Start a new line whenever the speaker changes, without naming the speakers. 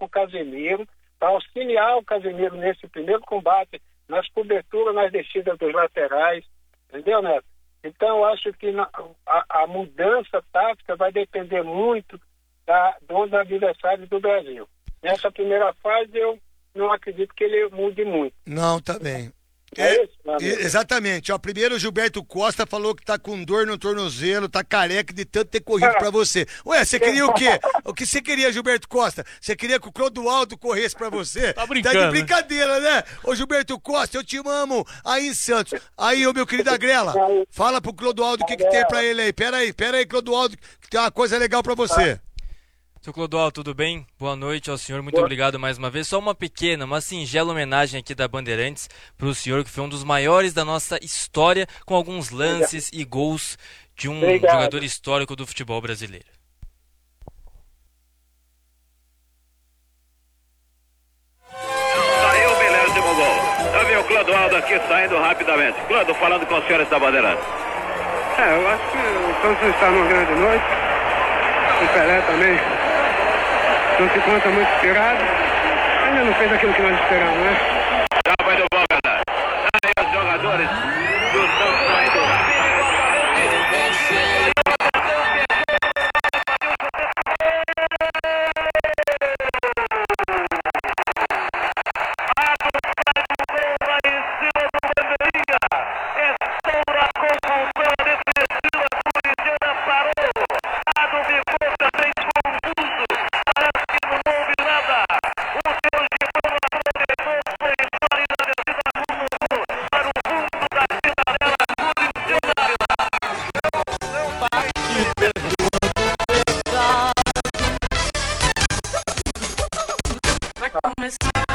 Casemiro, para auxiliar o Casemiro nesse primeiro combate, nas coberturas, nas descidas dos laterais, entendeu, Neto? Então, eu acho que a mudança tática vai depender muito dos adversários do Brasil. Nessa primeira fase, eu não acredito que ele mude muito.
Não, tá bem.
Exatamente.
Ó, primeiro o Gilberto Costa falou que tá com dor no tornozelo, tá careca de tanto ter corrido pra você. Ué, você queria o quê? O que você queria, Gilberto Costa? Você queria que o Clodoaldo corresse pra você?
Tá brincando.
Tá de brincadeira, né? Ô, Gilberto Costa, eu te amo aí em Santos. Aí, ô, meu querido Agrela, fala pro Clodoaldo o que tem pra ele aí. Pera aí, Clodoaldo, que tem uma coisa legal pra você.
Seu Clodoaldo, tudo bem? Boa noite ao senhor, muito obrigado mais uma vez. Só uma pequena, uma singela homenagem aqui da Bandeirantes para o senhor, que foi um dos maiores da nossa história, com alguns lances e gols de um jogador histórico do futebol brasileiro.
Saiu o milésimo gol. Já viu o Clodoaldo aqui saindo rapidamente. Clodo, falando com os senhores da Bandeirantes.
Eu acho que o Santos está numa grande noite. O Pelé também não se conta muito inspirado. Ainda não fez aquilo que nós esperamos, né?
Já vai do bom, Bernardo. Aí os jogadores do Santos saindo rápido.
Vai começar.